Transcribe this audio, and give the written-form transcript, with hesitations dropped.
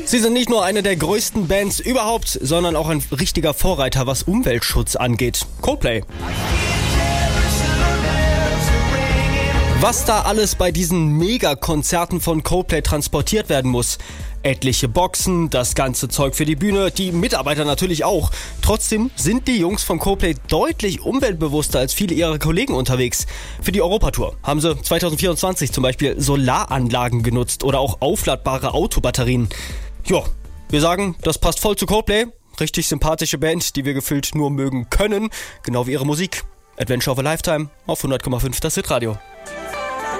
Sie sind nicht nur eine der größten Bands überhaupt, sondern auch ein richtiger Vorreiter, was Umweltschutz angeht. Coldplay. Was da alles bei diesen Megakonzerten von Coldplay transportiert werden muss. Etliche Boxen, das ganze Zeug für die Bühne, die Mitarbeiter natürlich auch. Trotzdem sind die Jungs von Coldplay deutlich umweltbewusster als viele ihrer Kollegen unterwegs. Für die Europatour haben sie 2024 zum Beispiel Solaranlagen genutzt oder auch aufladbare Autobatterien. Jo, wir sagen, das passt voll zu Coldplay. Richtig sympathische Band, die wir gefühlt nur mögen können. Genau wie ihre Musik. Adventure of a Lifetime auf 100,5 das Hitradio.